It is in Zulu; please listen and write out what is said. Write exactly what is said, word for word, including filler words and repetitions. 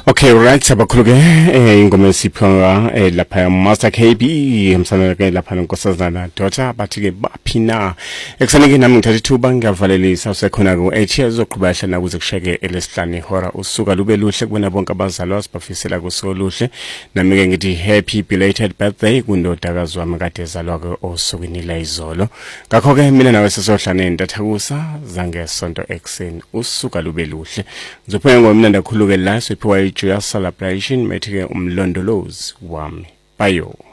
Okay, right, sabakhuluke eh ingoma esiphiwa eh lapha Master K B emsana ke lapha nonkosazana daughter bathi ke baphina ekusanike nami ngithatha ithuba ngiyavalelisa usekhona ku H ezoqhubasha na kuze kusheke elesihlanu ihora usuka lube luhle kubona bonke abazalwa sibafisela kusoluhle nami ke ngithi happy belated birthday kundodakazi wami kade ezalwa ke osukwini la izolo ngakho ke mina nawe sesohlane ntathakusa zange sonto ekseni usuka lube luhle ngizophoya ngomnanda khuluke la siphiwa Joyous celebration methi ke umlondolozi wami bayo